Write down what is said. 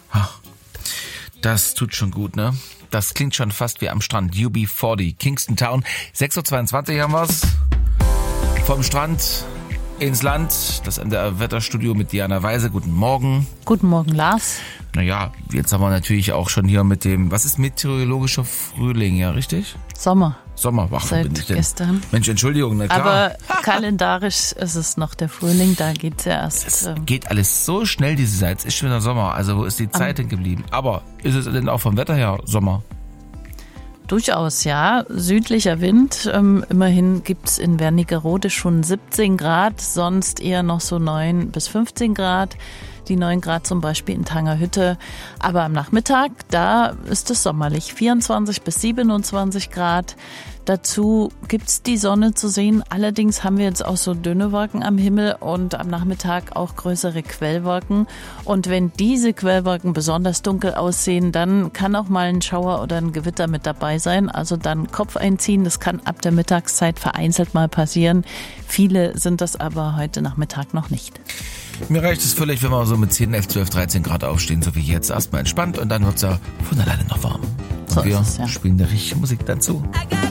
Das tut schon gut, ne? Das klingt schon fast wie am Strand. UB40, Kingston Town. 6.22 Uhr haben wir's. Vom Strand ins Land. Das NDR Wetterstudio mit Diana Weise. Guten Morgen. Guten Morgen, Lars. Naja, jetzt haben wir natürlich auch schon hier mit dem, was ist meteorologischer Frühling, ja, richtig? Sommer. Ach, seit bin ich denn? Gestern. Mensch, Entschuldigung, na klar. Aber kalendarisch ist es noch der Frühling, da geht's ja erst. Es geht alles so schnell diese Zeit. Es ist schon wieder Sommer. Also wo ist die Zeit denn geblieben? Aber ist es denn auch vom Wetter her Sommer? Durchaus, ja. Südlicher Wind. Immerhin gibt's in Wernigerode schon 17 Grad, sonst eher noch so 9 bis 15 Grad. Die 9 Grad zum Beispiel in Tangerhütte. Aber am Nachmittag, da ist es sommerlich. 24 bis 27 Grad. Dazu gibt's die Sonne zu sehen. Allerdings haben wir jetzt auch so dünne Wolken am Himmel und am Nachmittag auch größere Quellwolken. Und wenn diese Quellwolken besonders dunkel aussehen, dann kann auch mal ein Schauer oder ein Gewitter mit dabei sein. Also dann Kopf einziehen. Das kann ab der Mittagszeit vereinzelt mal passieren. Viele sind das aber heute Nachmittag noch nicht. Mir reicht es völlig, wenn wir so mit 10, 11, 12, 13 Grad aufstehen, so wie jetzt. Erstmal entspannt und dann wird's ja von alleine noch warm. Und So wir ist es, ja. spielen der richtige Musik dazu. I got